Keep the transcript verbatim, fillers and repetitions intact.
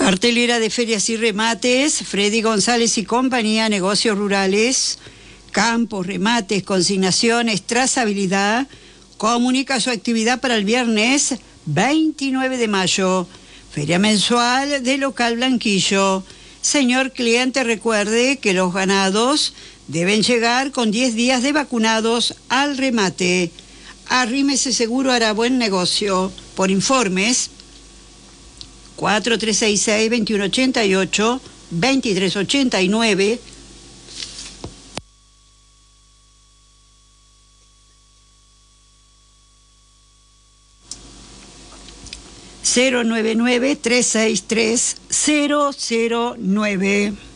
Cartelera de ferias y remates, Freddy González y compañía, negocios rurales, campos, remates, consignaciones, trazabilidad. Comunica su actividad para el viernes veintinueve de mayo, feria mensual de Local Blanquillo. Señor cliente, recuerde que los ganados deben llegar con diez días de vacunados al remate. Arrímese Seguro hará buen negocio. Por informes, cuatro tres seis seis, dos uno ocho ocho, dos tres ocho nueve. cero nueve nueve, tres seis tres, cero cero nueve.